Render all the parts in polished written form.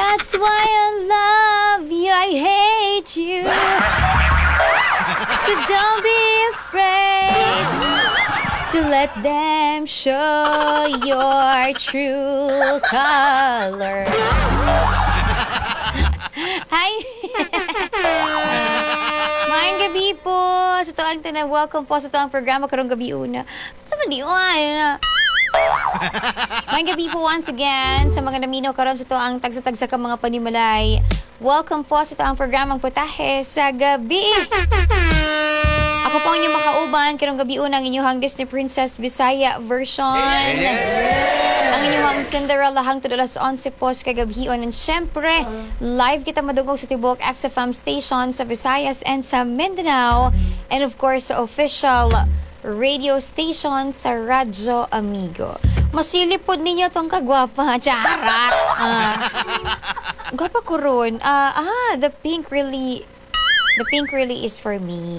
That's why I love you, I hate you. So don't be afraid to let them show your true color. Hi! Maayong gabi po sa tuang tanang. Welcome po sa tuang programa karong gabi una. Sa maniway na. Maayong gabi po once again sa mga naminaw karon sa tuang tagsa-tagsa ka mga panimalay. Welcome po sa tuang programang Putahe sa Gabi. Ako po ang inyong makauban karong gabi una ang inyong Disney Princess Bisaya version. Ang inyong Cinderella hangtod alas 11 po sa kagabion. And syempre, live kita madugong sa Tibok XFM station sa Visayas and sa Mindanao. And of course, sa official radio station sa Radyo Amigo. Masilip po ninyo itong kagwapa. Charat! Gwapa ko ron. The pink really is for me.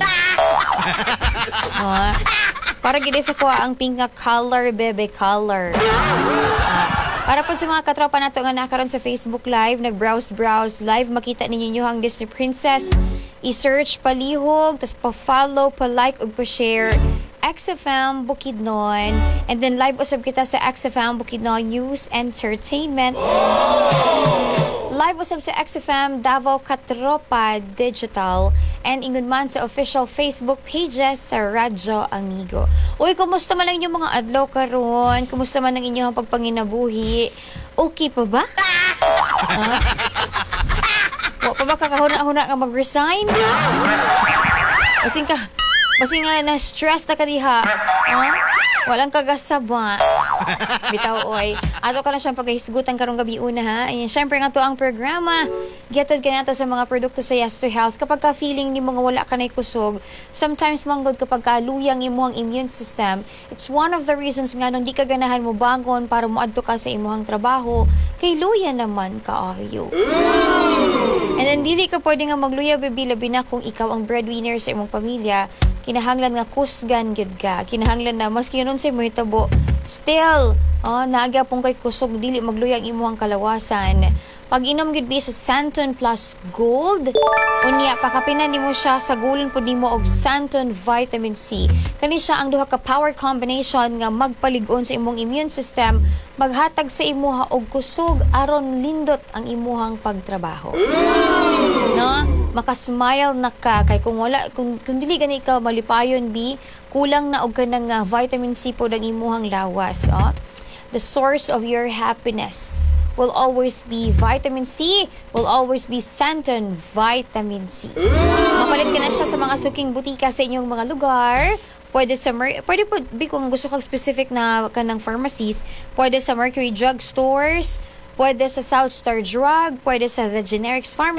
Para gid sa ko ang pink nga color, bebe color. Para po sa mga katropa nato nga nakaroon sa Facebook Live, nag-browse live, makita ninyo ang Disney Princess. I-search, palihog, tas pa-follow, pa-like, ug pa-share XFM Bukidnon. And then live usab kita sa XFM Bukidnon News Entertainment. Live usab sa XFM Davao Katropa Digital and ingon man sa official Facebook pages sa Radyo Amigo. Uy, kumusta man lang inyong mga adlaw karon? Kumusta man ang inyong pagpanginabuhi? Okay pa ba? Wa pa ba kakahuna-huna nga mag-resign? Basing nga na-stress na ka diha. Walang kagasaba. Bitaw, oy. Ato ka na siyang pagkahisgutan karong gabi una, ha? Ayan, syempre nga to ang programa. Getod ka na to sa mga produkto sa Yes to Health. Kapag ka-feeling ni mga wala ka na'y kusog, sometimes manggod kapag kaluyang imo ang immune system, it's one of the reasons nga nung di ka ganahan mo bangon para moadto ka sa imuhang trabaho, kay luya naman kaayo. And then, dili ka pwede nga magluya, baby, labi na kung ikaw ang breadwinner sa imong pamilya. Kinahanglan nga kusgan gid ka. Kinahanglan na maski nun sa mo hitabo. Still, naga pong kay kusog dili magluyang imuhang kalawasan. Pag inom gid sa Santon Plus Gold, unya pakapinan nimo siya sa gulon pud nimo og Santon Vitamin C. Kani siya ang duha ka power combination nga magpalig-on sa imong immune system, maghatag sa imuha og kusog aron lindot ang imuhang pagtrabaho. No? Makasmile na ka kay kung dili gani ka malipayon kulang na og kanang vitamin C pod ang imuhang lawas. The source of your happiness will always be vitamin C, will always be Santon Vitamin C. Mapalit ka na siya sa mga suking butika sa inyong mga lugar. Pwede po, kung gusto kang specific na kanang pharmacies, pwede sa Mercury Drug Stores, pwede sa South Star Drug, pwede sa The Generics Pharmacy,